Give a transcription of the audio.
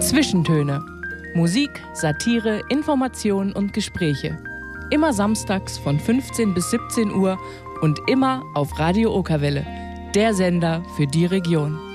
Zwischentöne. Musik, Satire, Information und Gespräche. Immer samstags von 15 bis 17 Uhr und immer auf Radio Okerwelle, der Sender für die Region.